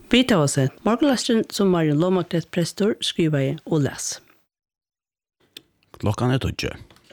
Vi tar oss en morgenlasteren som Marion Låmaklet prestor skriver i og les. Klokkan 12.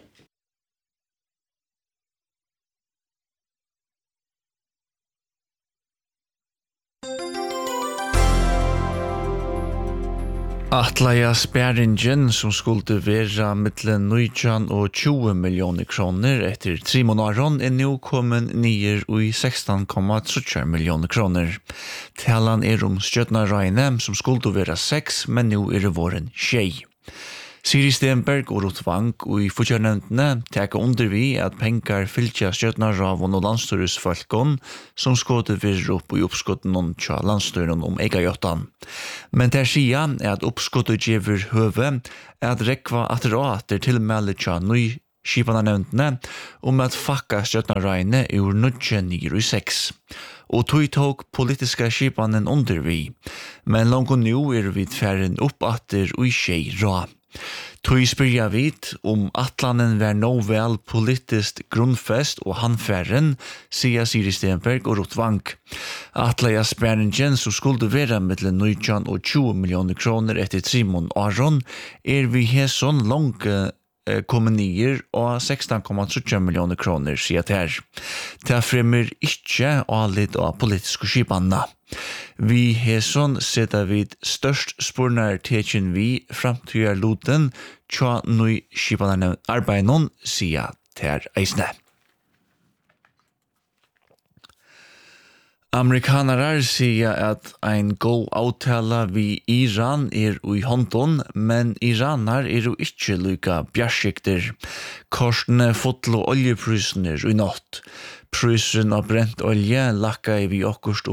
Atlaja spæringen som skulle være mittlen 19 og 20 millioner kroner etter 3 måneder nå kommet nyer i 16,3 millioner kroner. Talan stjøtnaregne som skulle være 6, men nå det våren 6. Siri Stenberg og Ruth Wank og i fortjernevntene teker under vi at penger fylltja stjøtnaravon og landstyrelsfolkon som skåde virre opp i oppskotten tja landstyren Eikajottan. Men der sier at oppskottet gjever høve at rekva aterater tilmelde tja nøy skipanarnevntene at fakka stjøtnaregne ur 9,6. Og tog tok politiska skipanen under vi, men langt nå vi færen opp atter og skjei ra. Tog spyrja vid atlanen var nå vel politisk grunnfest og handfæren, sier Siri Stenberg og Ruth Wank. Atlaja spæringen som skulle være mellom 19 og 20 millioner kroner etter 3 måneder vi hæsson langt kommuner og 16,3 millioner kroner, sier det her. Det fremmer ikke alit av politiske skipanna. Vi hæsson setter vid størst spurnar tekin vi framtida loten tja nøy skipanna arbeinon, sier det her eisne. Amerikanere sier at en god avtale vi Iran i hånden, men iraner jo ikke lykka bjerskikter. Korsene fotlo oljeprisene i natt. Prisen av brent olje lakka vi akkurst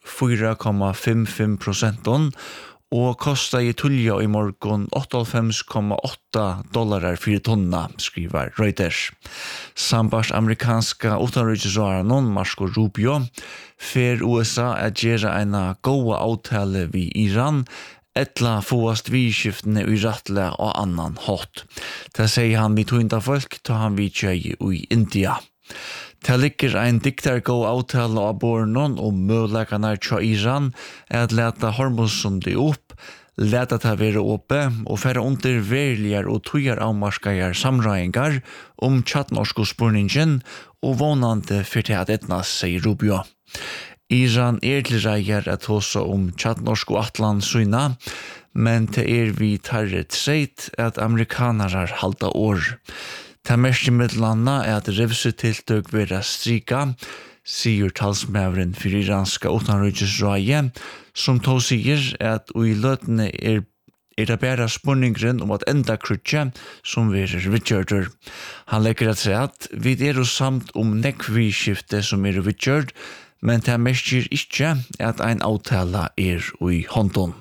4,55%, og kostet i tulja i morgen $98,8 for tonna, skriver Reuters. Sambars amerikanska utenriksråden Marco Rubio fer USA at gjøre en god avtale vi Iran, etla fåast vidskiftene i rattle og annan hot. Det sier han vi tog folk, ta han vi tjei i India. Det ligger en diktergå avtale av bornon møllekene tja Iran at leta hormonsundet opp, leta ta være oppe og fære under verligere og tøyer avmarskere samrøyngar tjattnorsko spurningen og vånande for til at etnas, sier Rubio. Iran til reier at også tjattnorsko atlan syna, men det vi tarret seit at amerikanere halda år. Det mest middelanda at revsetiltøk vera strika, sier talsmævren for iranska utenriksrådet, som to sier at i løtene det bare spurningren at enda krutje som verer vidgjørter. Han legger at seg at vi samt nekviskifte som vidgjørt, men det mest gir ikke at ein avtale i hånden.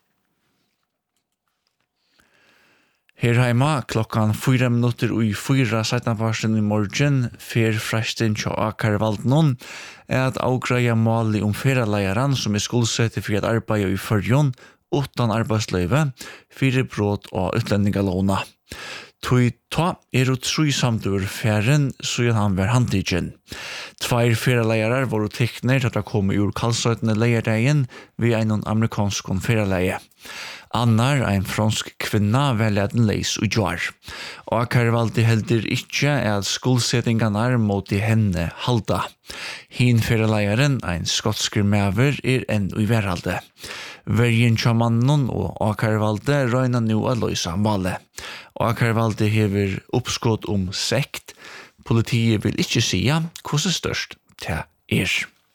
Her heima klokkan 4 minutter og 4 17 i morgen fer fresten tja Akarvaldnon at avgreia mali feraleieran som skuldsette for at arbeide i førjon utan arbeidsløyve, 4 brot og utlendingalåna. Tui ta 3 samtur færen, så han var handtigen. 2 feraleirar var tekner til å komme ur kalsøytene leierdegen ved en amerikansk feraleie. Annar, en fransk kvinna, velger den leis og jar. Og Akarvaldi heldur ikke at skuldsettingarna mot henne halda. Hin feraleieren, en skotsker mever, enn i verhalde. Vergen tja mannen og Akarvaldi røyna nu å løysa male. Og Akarvaldi hever oppskott sekt. Politiet vil ikke sia hvordan størst det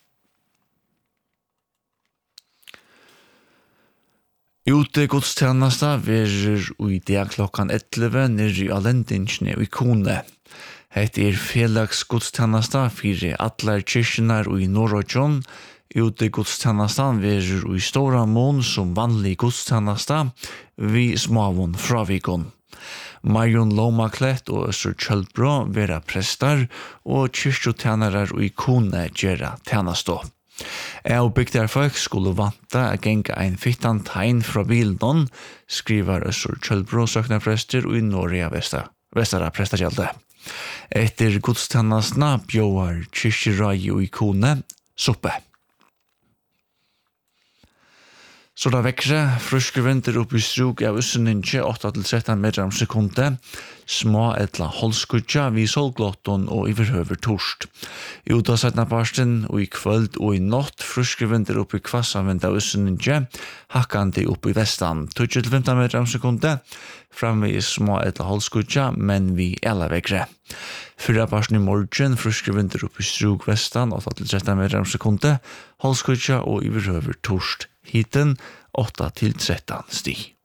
Ute godstjenesta verer i dag klokkan 11 nere i Alendingsne i Kone. Det felags godstjenesta for atler kyrkjenar i Norrøtjon. Ute godstjenesta verer i Stora Mån som vanlig godstjenesta vi Smavon Fravikon. Marion Låmaklet og Øssur Kjølbro vera prestar og kyrkjotjenarar i Kone gjera tjenestå. Og bygdarfolk skulle vanta å genga ein fittan tegn fra bilen, skriver Øssur Kjølbro søknaprester i Norge Vestara prestakjelde. Etter godstjennastna bjóar kyrkjerai i Kone suppe. Så da vekkere, fruske vinter opp i struk av Øsseninje, 8-13 meter om sekundet, små etla holdskudja vid solglotton og iverhøver torst. I uttasetna parsten og i kvöld og i natt, fruske vinter opp i kvassavind av Øsseninje, hakkandi opp i vestan, 20-15 meter om sekundet, framme i små etla holdskudja, men vi ela vekkere. Fyrra parsten i morgen, fruske vinter opp i struk vestan, 8-13 meter om sekundet, holdskudja og iverhøver torst. Hiten 8-13 stig.